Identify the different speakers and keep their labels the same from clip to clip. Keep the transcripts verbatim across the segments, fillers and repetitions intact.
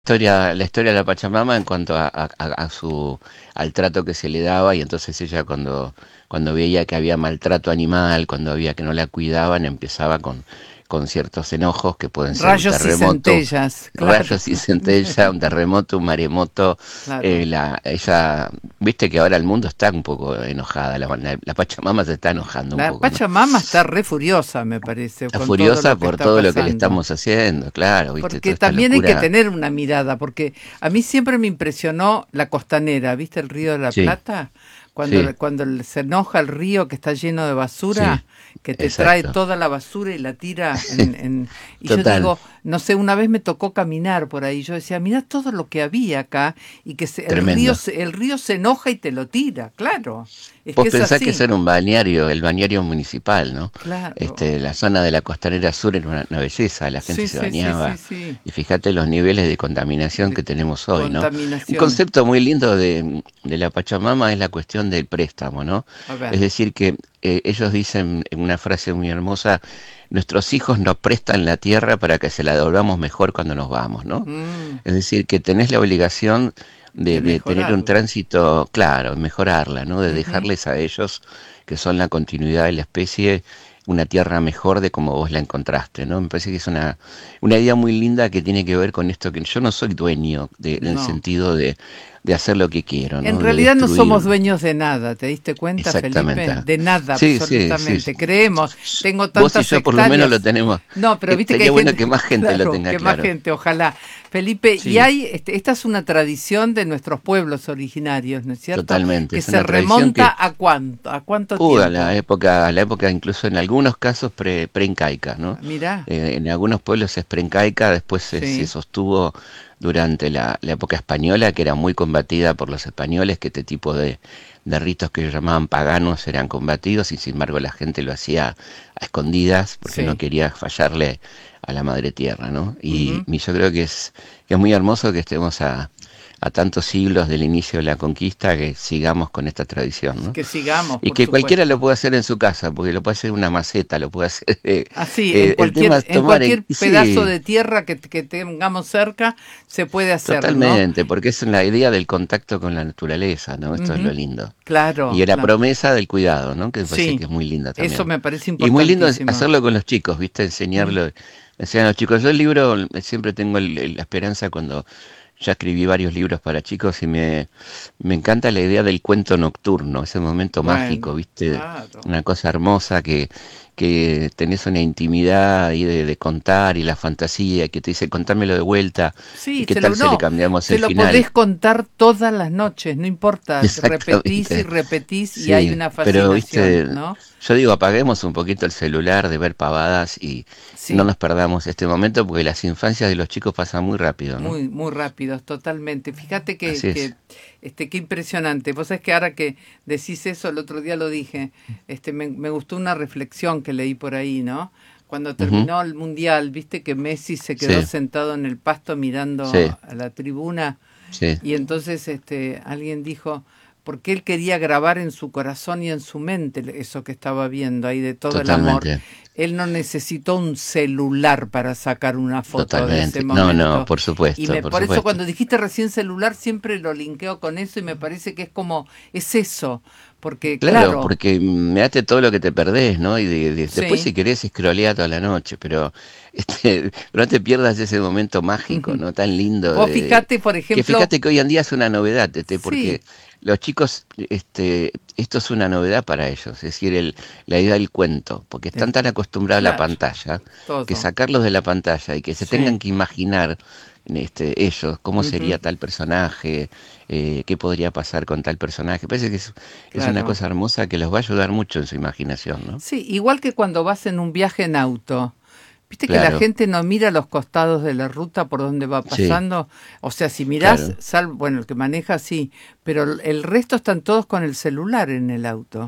Speaker 1: historia, la historia de la Pachamama en cuanto a, a- a- a su, al trato que se le daba, y entonces ella cuando, cuando veía que había maltrato animal, cuando había que no la cuidaban, empezaba con, con ciertos enojos que pueden ser un
Speaker 2: Rayos y
Speaker 1: terremoto,
Speaker 2: centellas, claro,
Speaker 1: rayos y centella, un terremoto, un maremoto.
Speaker 2: claro.
Speaker 1: Eh, la, ella, viste que ahora el mundo está un poco enojada, la, la, la Pachamama se está enojando un
Speaker 2: La
Speaker 1: poco, ¿no?
Speaker 2: Pachamama está re furiosa, me parece,
Speaker 1: Está
Speaker 2: con todo
Speaker 1: furiosa
Speaker 2: lo que
Speaker 1: por
Speaker 2: está
Speaker 1: todo lo que le
Speaker 2: pasando.
Speaker 1: estamos haciendo, claro, viste,
Speaker 2: Porque
Speaker 1: toda esta
Speaker 2: también hay que
Speaker 1: locura.
Speaker 2: tener una mirada, porque a mí siempre me impresionó la costanera, ¿viste el Río de la
Speaker 1: Sí,
Speaker 2: Plata? Cuando,
Speaker 1: sí,
Speaker 2: cuando se enoja el río que está lleno de
Speaker 1: sí,
Speaker 2: basura, que te trae
Speaker 1: exacto.
Speaker 2: toda la basura y la tira en... en... Y yo
Speaker 1: Total,
Speaker 2: digo, no sé, una vez me tocó caminar por ahí, yo decía, mira todo lo que había acá y que se- el río,
Speaker 1: tremendo.
Speaker 2: se- el río se enoja y te lo tira, claro, es
Speaker 1: Vos
Speaker 2: que es
Speaker 1: pensás que
Speaker 2: así,
Speaker 1: ser un balneario, el balneario municipal, ¿no?
Speaker 2: claro.
Speaker 1: Este, la zona de la costanera sur era una, una belleza, la gente
Speaker 2: Sí,
Speaker 1: se
Speaker 2: sí, sí, sí,
Speaker 1: bañaba.
Speaker 2: sí,
Speaker 1: Y fíjate los niveles de contaminación
Speaker 2: de
Speaker 1: que tenemos hoy, ¿no? Un
Speaker 2: contaminación.
Speaker 1: concepto muy lindo de, de la Pachamama es la cuestión del préstamo, ¿no?
Speaker 2: A ver.
Speaker 1: Es decir, que eh, ellos dicen en una frase muy hermosa: nuestros hijos nos prestan la tierra para que se la devolvamos mejor cuando nos vamos, ¿no?
Speaker 2: Mm,
Speaker 1: Es decir, que tenés la obligación de,
Speaker 2: de
Speaker 1: de tener un
Speaker 2: mejorarla.
Speaker 1: tránsito claro, mejorarla, ¿no? De
Speaker 2: Ujú.
Speaker 1: dejarles a ellos, que son la continuidad de la especie, una tierra mejor de como vos la encontraste, ¿no? Me parece que es una, una idea muy linda que tiene que ver con esto, que yo no soy dueño de, en el
Speaker 2: No.
Speaker 1: sentido de, de hacer lo que quiero,
Speaker 2: En
Speaker 1: ¿no? De
Speaker 2: realidad no somos
Speaker 1: destruir.
Speaker 2: dueños de nada, ¿te diste cuenta, Felipe?
Speaker 1: Exactamente.
Speaker 2: De nada,
Speaker 1: Sí, sí, sí.
Speaker 2: absolutamente. Creemos, tengo
Speaker 1: Vos y
Speaker 2: tantas
Speaker 1: yo por lo menos lo
Speaker 2: hectáreas.
Speaker 1: tenemos.
Speaker 2: No, pero
Speaker 1: Eh,
Speaker 2: viste que hay
Speaker 1: sería bueno
Speaker 2: gente,
Speaker 1: que más gente lo
Speaker 2: claro,
Speaker 1: tenga
Speaker 2: que más
Speaker 1: claro.
Speaker 2: gente, ojalá. Felipe, y
Speaker 1: Sí,
Speaker 2: hay, este, esta es una tradición de nuestros pueblos originarios, ¿no es cierto?
Speaker 1: totalmente.
Speaker 2: Que
Speaker 1: Es
Speaker 2: se
Speaker 1: una tradición que
Speaker 2: remonta a cuánto, a cuánto
Speaker 1: Uh, a la
Speaker 2: tiempo.
Speaker 1: época, a la época incluso en algunos casos pre, preincaica, ¿no?
Speaker 2: Mirá,
Speaker 1: Eh, en algunos pueblos es preincaica, después se, se
Speaker 2: sí,
Speaker 1: sostuvo durante la, la época española, que era muy combatida por los españoles, que este tipo de, de ritos que ellos llamaban paganos eran combatidos, y sin embargo la gente lo hacía a escondidas porque no
Speaker 2: sí.
Speaker 1: quería fallarle a la madre tierra, ¿no? Y,
Speaker 2: Ujú.
Speaker 1: y yo creo que es, que es muy hermoso que estemos a, a tantos siglos del inicio de la conquista, que sigamos con esta tradición, ¿no?
Speaker 2: Que sigamos,
Speaker 1: Y
Speaker 2: por
Speaker 1: que cualquiera lo
Speaker 2: supuesto.
Speaker 1: puede hacer en su casa, porque lo puede hacer en una maceta, lo puede hacer. eh,
Speaker 2: Así, en
Speaker 1: eh, el tema
Speaker 2: cualquier,
Speaker 1: es
Speaker 2: en
Speaker 1: tomar en.
Speaker 2: cualquier
Speaker 1: Y
Speaker 2: pedazo
Speaker 1: sí,
Speaker 2: de tierra que, que tengamos cerca se puede hacer, ¿no?
Speaker 1: totalmente, porque es la idea del contacto con la naturaleza, ¿no? Esto es lo
Speaker 2: Ujú.
Speaker 1: lindo. Y
Speaker 2: Claro,
Speaker 1: la
Speaker 2: la,
Speaker 1: promesa del cuidado, ¿no? Que me parece
Speaker 2: sí,
Speaker 1: que es muy linda
Speaker 2: eso
Speaker 1: también.
Speaker 2: me parece
Speaker 1: Y muy lindo es
Speaker 2: importantísimo.
Speaker 1: hacerlo con los chicos, ¿viste?
Speaker 2: Mm,
Speaker 1: Enseñarlo, enseñar a los chicos. Yo el libro, eh, siempre tengo el- el- la esperanza cuando ya escribí varios libros para chicos, y me, me encanta la idea del cuento nocturno, ese momento mágico,
Speaker 2: bueno,
Speaker 1: ¿viste?
Speaker 2: claro.
Speaker 1: Una cosa hermosa que, que tenés una intimidad ahí de, de contar, y la fantasía, que te dice contámelo de vuelta, y
Speaker 2: Sí,
Speaker 1: qué
Speaker 2: se lo,
Speaker 1: tal si le
Speaker 2: no,
Speaker 1: cambiamos
Speaker 2: se
Speaker 1: el
Speaker 2: lo
Speaker 1: final.
Speaker 2: podés contar todas las noches, no importa, repetís y
Speaker 1: Exactamente.
Speaker 2: repetís y hay
Speaker 1: Sí,
Speaker 2: una
Speaker 1: pero
Speaker 2: fascinación,
Speaker 1: viste,
Speaker 2: ¿no?
Speaker 1: yo digo, apaguemos un poquito el celular de ver pavadas, y no
Speaker 2: Sí.
Speaker 1: nos perdamos este momento, porque las infancias de los chicos pasan muy rápido, ¿no?
Speaker 2: Muy, muy rápidos, totalmente. Fíjate que,
Speaker 1: Así es.
Speaker 2: que, este, qué impresionante. Vos sabés que ahora que decís eso, el otro día lo dije, este, me, me gustó una reflexión que leí por ahí, ¿no? Cuando
Speaker 1: Ujú.
Speaker 2: terminó el mundial, viste que Messi se quedó
Speaker 1: Sí,
Speaker 2: sentado en el pasto mirando
Speaker 1: sí,
Speaker 2: a la tribuna
Speaker 1: sí,
Speaker 2: y entonces este, alguien dijo, porque él quería grabar en su corazón y en su mente eso que estaba viendo ahí de todo el amor.
Speaker 1: totalmente,
Speaker 2: Él no necesitó un celular para sacar una foto de ese
Speaker 1: totalmente. No, no,
Speaker 2: momento.
Speaker 1: por
Speaker 2: Y
Speaker 1: supuesto,
Speaker 2: me,
Speaker 1: por
Speaker 2: por eso
Speaker 1: supuesto.
Speaker 2: cuando dijiste recién celular siempre lo linkeo con eso y me parece que es como, es eso. Porque
Speaker 1: Claro,
Speaker 2: claro,
Speaker 1: porque mirate todo lo que te perdés, ¿no? Y de- de- después,
Speaker 2: sí.
Speaker 1: si querés, scrollea toda la noche, pero este, no te pierdas ese momento mágico, ¿no? Tan lindo
Speaker 2: Vos
Speaker 1: de,
Speaker 2: fijate, por
Speaker 1: que
Speaker 2: ejemplo,
Speaker 1: fíjate que hoy en día es una novedad, Tete, porque
Speaker 2: sí,
Speaker 1: los chicos, este, esto es una novedad para ellos, es decir, el, la idea del cuento, porque están
Speaker 2: el,
Speaker 1: tan acostumbrados a la
Speaker 2: claro,
Speaker 1: pantalla, que
Speaker 2: todo,
Speaker 1: sacarlos de la pantalla y que se tengan
Speaker 2: sí.
Speaker 1: que imaginar, este, ellos, cómo sería
Speaker 2: Ujú,
Speaker 1: tal personaje, eh, qué podría pasar con tal personaje. Parece que es, es una
Speaker 2: claro.
Speaker 1: cosa hermosa que los va a ayudar mucho en su imaginación, ¿no?
Speaker 2: Sí, igual que cuando vas en un viaje en auto. Viste que la
Speaker 1: Claro,
Speaker 2: gente no mira los costados de la ruta por donde va
Speaker 1: sí,
Speaker 2: pasando. O sea, si mirás,
Speaker 1: claro,
Speaker 2: sal, bueno, el que maneja sí, pero el el resto están todos con el celular en el auto.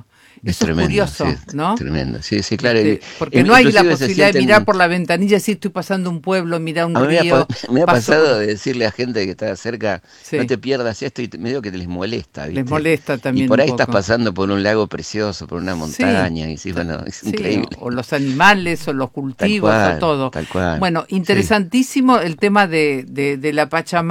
Speaker 1: Es
Speaker 2: Eso es
Speaker 1: tremendo,
Speaker 2: curioso,
Speaker 1: sí,
Speaker 2: ¿no?
Speaker 1: tremendo. Sí, sí, claro.
Speaker 2: Este,
Speaker 1: y-
Speaker 2: porque
Speaker 1: y
Speaker 2: no hay la
Speaker 1: inclusive se
Speaker 2: posibilidad de
Speaker 1: sienten.
Speaker 2: mirar por la ventanilla y decir, estoy pasando un pueblo, mira un
Speaker 1: A mí me ha, pa-
Speaker 2: río,
Speaker 1: me ha
Speaker 2: paso
Speaker 1: pasado
Speaker 2: por...
Speaker 1: de decirle a gente que está cerca, no
Speaker 2: Sí,
Speaker 1: te pierdas esto, y te- medio que les molesta,
Speaker 2: les
Speaker 1: ¿viste?
Speaker 2: molesta
Speaker 1: Y
Speaker 2: también
Speaker 1: por
Speaker 2: un
Speaker 1: ahí estás
Speaker 2: poco.
Speaker 1: pasando por un lago precioso, por una
Speaker 2: Sí,
Speaker 1: montaña, y sí,
Speaker 2: ta-
Speaker 1: bueno, es
Speaker 2: sí, o,
Speaker 1: increíble.
Speaker 2: o los animales, o los
Speaker 1: Tal
Speaker 2: cultivos, o
Speaker 1: cual,
Speaker 2: todo.
Speaker 1: tal cual.
Speaker 2: Bueno,
Speaker 1: Sí.
Speaker 2: interesantísimo el tema de, de, de la Pachamama.